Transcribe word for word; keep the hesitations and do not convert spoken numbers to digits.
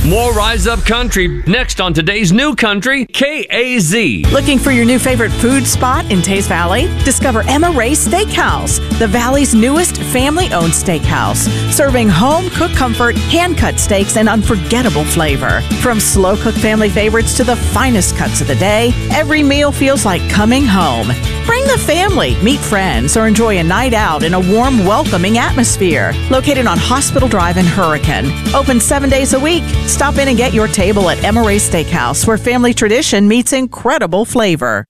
More Rise Up Country next on today's New Country, K A Z. Looking for your new favorite food spot in Tays Valley? Discover Emma Ray Steakhouse, the Valley's newest family-owned steakhouse, serving home-cooked comfort, hand-cut steaks, and unforgettable flavor. From slow-cooked family favorites to the finest cuts of the day, every meal feels like coming home. Bring the family, meet friends, or enjoy a night out in a warm, welcoming atmosphere. Located on Hospital Drive in Hurricane. Open seven days a week. Stop in and get your table at Emma Ray Steakhouse, where family tradition meets incredible flavor.